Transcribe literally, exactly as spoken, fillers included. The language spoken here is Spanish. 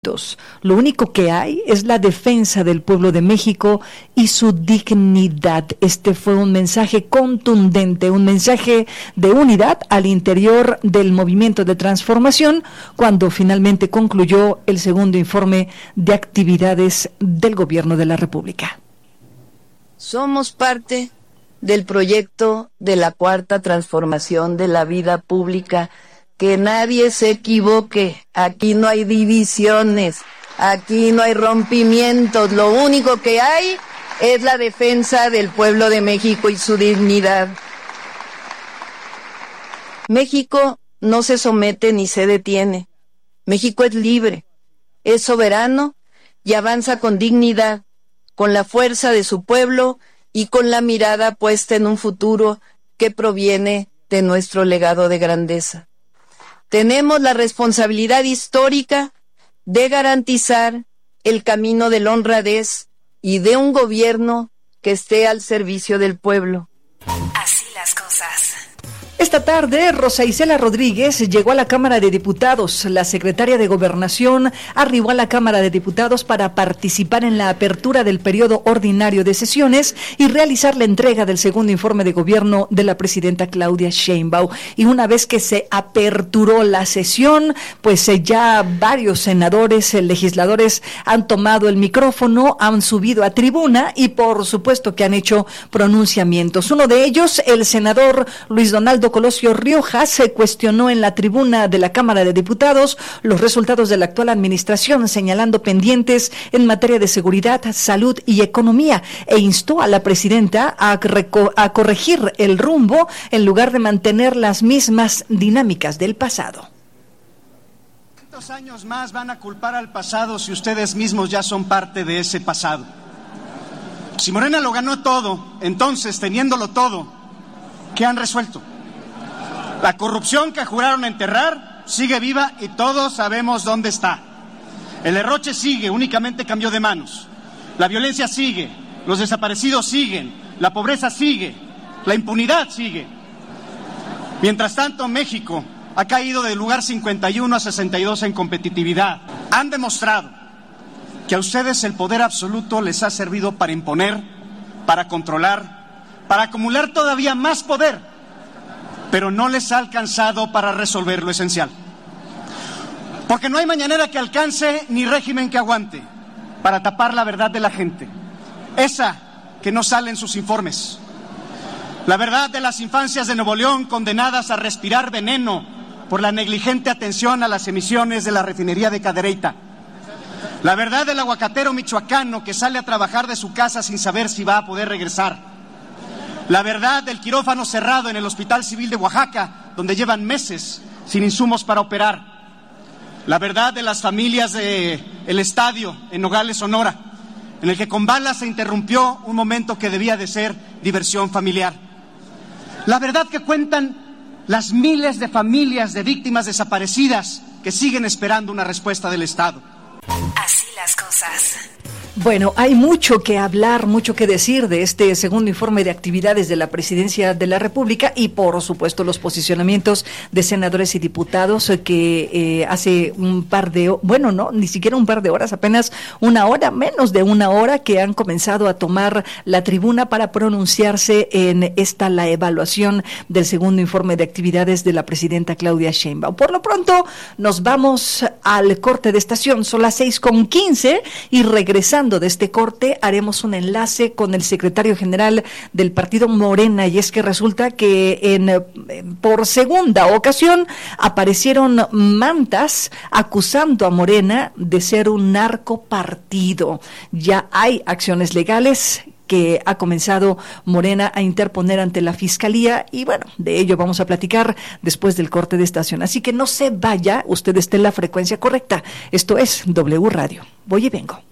Lo único que hay es la defensa del pueblo de México y su dignidad. Este fue un mensaje contundente, un mensaje de unidad al interior del movimiento de transformación cuando finalmente concluyó el segundo informe de actividades del gobierno de la República. Somos parte del proyecto de la cuarta transformación de la vida pública. Que nadie se equivoque, aquí no hay divisiones, aquí no hay rompimientos, lo único que hay es la defensa del pueblo de México y su dignidad. México no se somete ni se detiene, México es libre, es soberano y avanza con dignidad, con la fuerza de su pueblo y con la mirada puesta en un futuro que proviene de nuestro legado de grandeza. Tenemos la responsabilidad histórica de garantizar el camino de la honradez y de un gobierno que esté al servicio del pueblo. Así las cosas. Esta tarde, Rosa Isela Rodríguez llegó a la Cámara de Diputados. La secretaria de Gobernación arribó a la Cámara de Diputados para participar en la apertura del periodo ordinario de sesiones y realizar la entrega del segundo informe de gobierno de la presidenta Claudia Sheinbaum. Y una vez que se aperturó la sesión, pues ya varios senadores, legisladores han tomado el micrófono, han subido a tribuna y por supuesto que han hecho pronunciamientos. Uno de ellos, el senador Luis Donaldo Colosio Riojas, se cuestionó en la tribuna de la Cámara de Diputados los resultados de la actual administración, señalando pendientes en materia de seguridad, salud y economía, e instó a la presidenta a, reco- a corregir el rumbo en lugar de mantener las mismas dinámicas del pasado. ¿Cuántos años más van a culpar al pasado si ustedes mismos ya son parte de ese pasado? Si Morena lo ganó todo, entonces, teniéndolo todo, ¿qué han resuelto? La corrupción que juraron enterrar sigue viva y todos sabemos dónde está. El derroche sigue, únicamente cambió de manos. La violencia sigue, los desaparecidos siguen, la pobreza sigue, la impunidad sigue. Mientras tanto, México ha caído del lugar cincuenta y uno a sesenta y dos en competitividad. Han demostrado que a ustedes el poder absoluto les ha servido para imponer, para controlar, para acumular todavía más poder, pero no les ha alcanzado para resolver lo esencial. Porque no hay mañanera que alcance ni régimen que aguante para tapar la verdad de la gente, esa que no sale en sus informes. La verdad de las infancias de Nuevo León condenadas a respirar veneno por la negligente atención a las emisiones de la refinería de Cadereyta. La verdad del aguacatero michoacano que sale a trabajar de su casa sin saber si va a poder regresar. La verdad del quirófano cerrado en el Hospital Civil de Oaxaca, donde llevan meses sin insumos para operar. La verdad de las familias del estadio en Nogales, Sonora, en el que con balas se interrumpió un momento que debía de ser diversión familiar. La verdad que cuentan las miles de familias de víctimas desaparecidas que siguen esperando una respuesta del Estado. Así las cosas. Bueno, hay mucho que hablar, mucho que decir de este segundo informe de actividades de la Presidencia de la República y, por supuesto, los posicionamientos de senadores y diputados que eh, hace un par de, bueno, no, ni siquiera un par de horas, apenas una hora, menos de una hora, que han comenzado a tomar la tribuna para pronunciarse en esta, la evaluación del segundo informe de actividades de la presidenta Claudia Sheinbaum. Por lo pronto, nos vamos al corte de estación, son las seis con quince y regresando de este corte haremos un enlace con el secretario general del partido Morena, y es que resulta que en por segunda ocasión aparecieron mantas acusando a Morena de ser un narcopartido. Ya hay acciones legales que ha comenzado Morena a interponer ante la Fiscalía y bueno, de ello vamos a platicar después del corte de estación. Así que no se vaya, usted esté en la frecuencia correcta. Esto es W Radio. Voy y vengo.